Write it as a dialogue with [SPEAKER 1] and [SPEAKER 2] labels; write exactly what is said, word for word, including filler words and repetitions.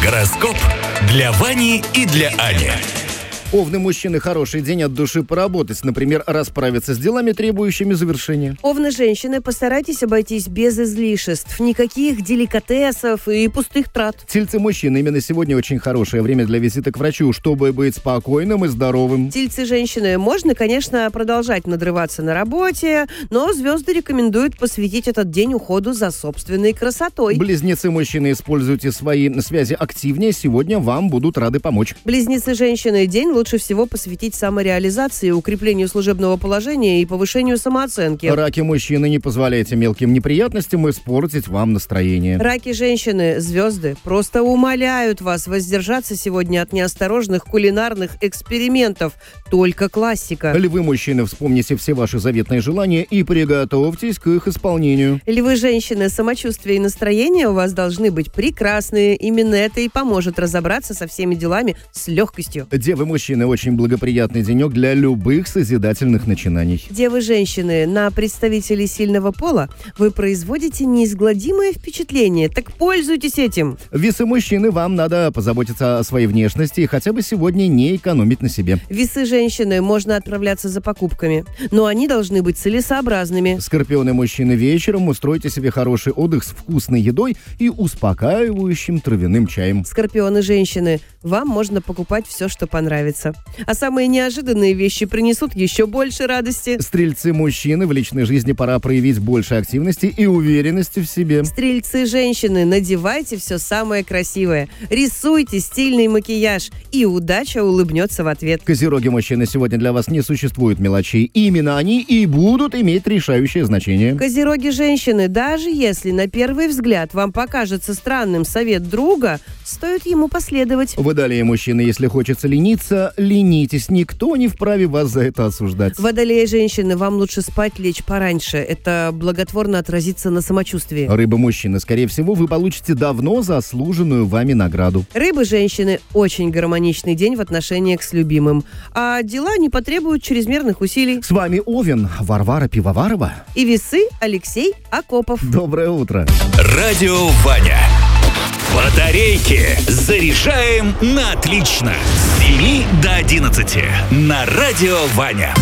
[SPEAKER 1] Гороскоп для Вани и для Ани.
[SPEAKER 2] Овны, мужчины, хороший день от души поработать. Например, расправиться с делами, требующими завершения.
[SPEAKER 3] Овны, женщины, постарайтесь обойтись без излишеств. Никаких деликатесов и пустых трат.
[SPEAKER 2] Тельцы, мужчины, именно сегодня очень хорошее время для визита к врачу, чтобы быть спокойным и здоровым.
[SPEAKER 3] Тельцы, женщины, можно, конечно, продолжать надрываться на работе, но звезды рекомендуют посвятить этот день уходу за собственной красотой.
[SPEAKER 2] Близнецы, мужчины, используйте свои связи активнее. Сегодня вам будут рады помочь.
[SPEAKER 3] Близнецы, женщины, день лучше всего посвятить самореализации, укреплению служебного положения и повышению самооценки.
[SPEAKER 2] Раки, мужчины, не позволяйте мелким неприятностям испортить вам настроение.
[SPEAKER 3] Раки, женщины, звезды просто умоляют вас воздержаться сегодня от неосторожных кулинарных экспериментов. Только классика.
[SPEAKER 2] Львы, мужчины, вспомните все ваши заветные желания и приготовьтесь к их исполнению.
[SPEAKER 3] Львы, женщины, самочувствие и настроение у вас должны быть прекрасные. Именно это и поможет разобраться со всеми делами с легкостью.
[SPEAKER 2] Девы, мужчины, очень благоприятный денек для любых созидательных начинаний.
[SPEAKER 3] Девы, женщины, на представителей сильного пола вы производите неизгладимое впечатление. Так пользуйтесь этим.
[SPEAKER 2] Весы, мужчины, вам надо позаботиться о своей внешности и хотя бы сегодня не экономить на себе.
[SPEAKER 3] Весы, женщины, можно отправляться за покупками, но они должны быть целесообразными.
[SPEAKER 2] Скорпионы, мужчины, вечером устройте себе хороший отдых с вкусной едой и успокаивающим травяным чаем.
[SPEAKER 3] Скорпионы, женщины, вам можно покупать все, что понравится. А самые неожиданные вещи принесут еще больше радости.
[SPEAKER 2] Стрельцы, мужчины, в личной жизни пора проявить больше активности и уверенности в себе.
[SPEAKER 3] Стрельцы, женщины, надевайте все самое красивое. Рисуйте стильный макияж, и удача улыбнется в ответ.
[SPEAKER 2] Козероги, мужчины, сегодня для вас не существует мелочей. Именно они и будут иметь решающее значение.
[SPEAKER 3] Козероги, женщины, даже если на первый взгляд вам покажется странным совет друга, стоит ему последовать.
[SPEAKER 2] Водолеи, мужчины, если хочется лениться, ленитесь. Никто не вправе вас за это осуждать.
[SPEAKER 3] Водолеи, женщины, вам лучше спать лечь пораньше. Это благотворно отразится на самочувствии.
[SPEAKER 2] Рыбы, мужчины, скорее всего, вы получите давно заслуженную вами награду.
[SPEAKER 3] Рыбы, женщины, очень гармоничный день в отношениях с любимым. А дела не потребуют чрезмерных усилий.
[SPEAKER 2] С вами Овен, Варвара Пивоварова.
[SPEAKER 3] И весы Алексей Акопов.
[SPEAKER 2] Доброе утро.
[SPEAKER 1] Радио Ваня. Батарейки заряжаем на отлично. С семи до одиннадцати на Радио Ваня.